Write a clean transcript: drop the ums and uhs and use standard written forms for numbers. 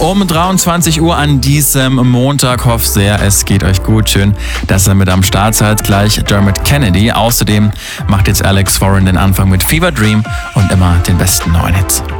Um 23 Uhr an diesem Montag. Hoffe sehr, es geht euch gut. Schön, dass ihr mit am Start seid. Gleich Dermot Kennedy. Außerdem macht jetzt Alex Warren den Anfang mit Fever Dream und immer den besten neuen Hits.